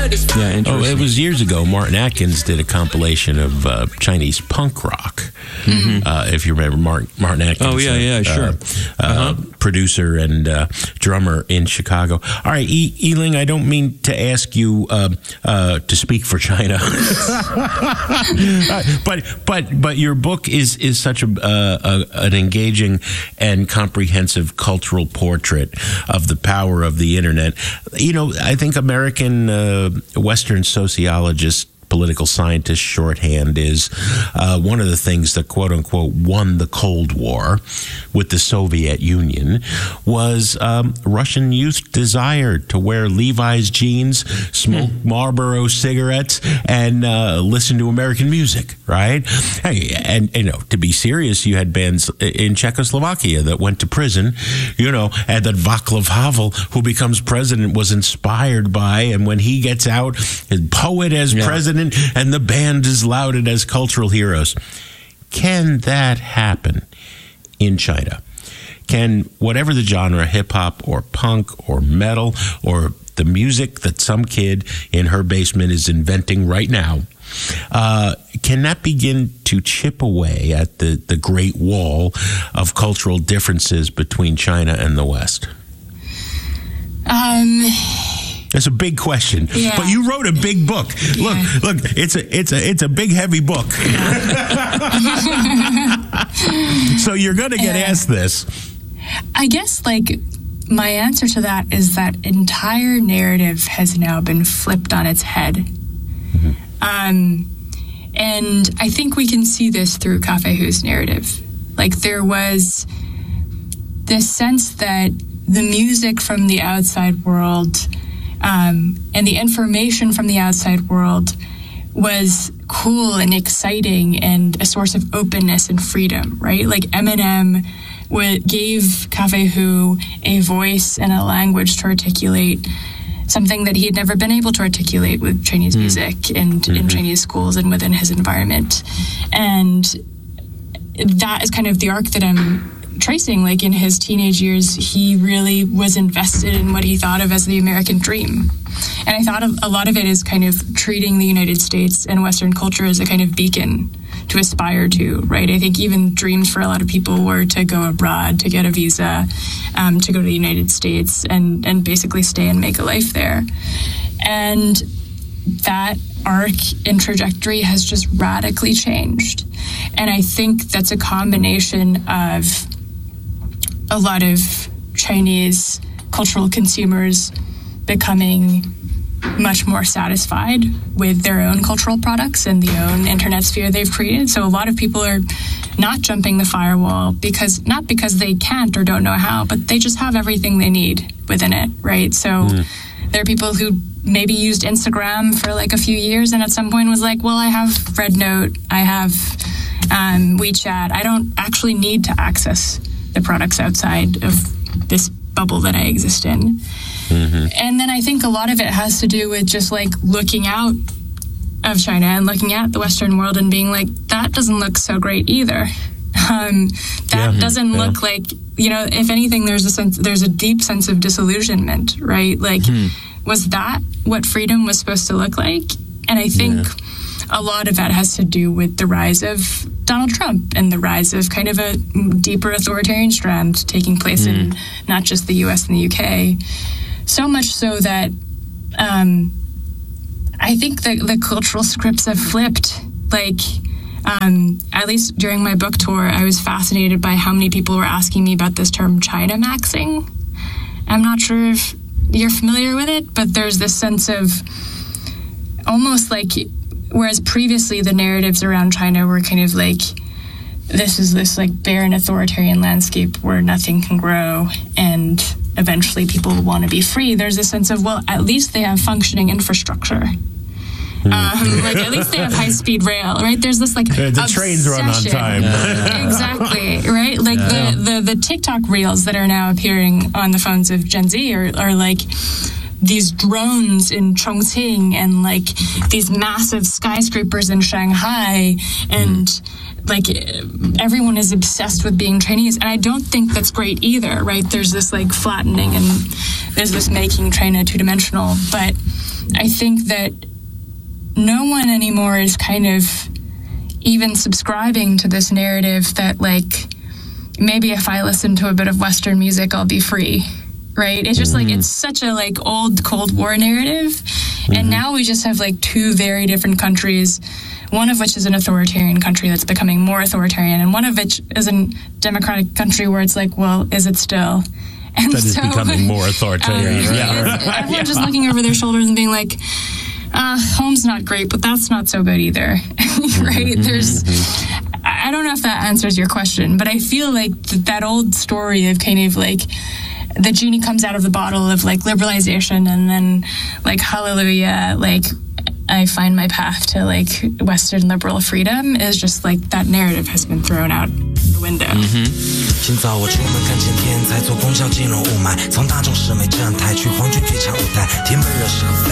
Yeah, it was years ago. Martin Atkins did a compilation of Chinese punk rock. If you remember Martin Atkins. Oh, yeah, sure. Producer and drummer in Chicago. All right, Yiling, I don't mean to ask you to speak for China, but your book is such an engaging and comprehensive cultural portrait of the power of the internet. You know, I think American Western sociologists, political scientists shorthand is one of the things that quote unquote won the Cold War with the Soviet Union was Russian youth desire to wear Levi's jeans, smoke Marlboro cigarettes, and listen to American music, right? Hey, and you know, to be serious, you had bands in Czechoslovakia that went to prison, you know, and that Václav Havel, who becomes president, was inspired by, and when he gets out, his poet as president, and the band is lauded as cultural heroes. Can that happen in China? Can whatever the genre, hip-hop or punk or metal or the music that some kid in her basement is inventing right now, can that begin to chip away at the great wall of cultural differences between China and the West? That's a big question, but you wrote a big book. Yeah. Look, it's a big, heavy book. So you're going to get asked this. I guess, like, my answer to that is that entire narrative has now been flipped on its head. And I think we can see this through Cafe Hu's narrative. Like, there was this sense that the music from the outside world and the information from the outside world was cool and exciting and a source of openness and freedom, right? Like Eminem gave Cafe Hu a voice and a language to articulate something that he had never been able to articulate with Chinese music and in Chinese schools and within his environment. And that is kind of the arc that I'm tracing. Like, in his teenage years, he really was invested in what he thought of as the American dream. And I thought a lot of it is kind of treating the United States and Western culture as a kind of beacon to aspire to, right? I think even dreams for a lot of people were to go abroad, to get a visa, to go to the United States and basically stay and make a life there. And that arc and trajectory has just radically changed. And I think that's a combination of a lot of Chinese cultural consumers becoming much more satisfied with their own cultural products and the own internet sphere they've created. So a lot of people are not jumping the firewall not because they can't or don't know how, but they just have everything they need within it, right? So there are people who maybe used Instagram for like a few years and at some point was like, well, I have Rednote, I have WeChat. I don't actually need to access the products outside of this bubble that I exist in. And then I think a lot of it has to do with just like looking out of China and looking at the Western world and being like, that doesn't look so great either. That doesn't look like, you know, if anything, there's a deep sense of disillusionment, right? Like, was that what freedom was supposed to look like? And I think a lot of that has to do with the rise of Donald Trump and the rise of kind of a deeper authoritarian strand taking place in not just the US and the UK. So much so that I think the cultural scripts have flipped. Like, at least during my book tour, I was fascinated by how many people were asking me about this term China maxing. I'm not sure if you're familiar with it, but there's this sense of almost like, whereas previously the narratives around China were kind of like, this is this like barren authoritarian landscape where nothing can grow and eventually people will want to be free. There's a sense of, well, at least they have functioning infrastructure. Like, at least they have high-speed rail, right? There's this, like, the trains run on time. Exactly, right? Like, the TikTok reels that are now appearing on the phones of Gen Z are like, these drones in Chongqing and like these massive skyscrapers in Shanghai, and like everyone is obsessed with being Chinese, and I don't think that's great either, right? There's this like flattening and there's this making China two-dimensional, but I think that no one anymore is kind of even subscribing to this narrative that like maybe if I listen to a bit of Western music I'll be free, right? It's just like it's such a like old Cold War narrative, and now we just have like two very different countries, one of which is an authoritarian country that's becoming more authoritarian, and one of which is a democratic country where it's like, well, is it still? And that is becoming more authoritarian. Everyone's just looking over their shoulders and being like, home's not great, but that's not so good either, right? I don't know if that answers your question, but I feel like that old story of kind of like the genie comes out of the bottle of like liberalization, and then like hallelujah, like I find my path to like Western liberal freedom, is just like that narrative has been thrown out the window. 今早我出门看见天才坐公交进入雾霾，从大众审美站台去皇军剧场舞台，天闷热适合飞。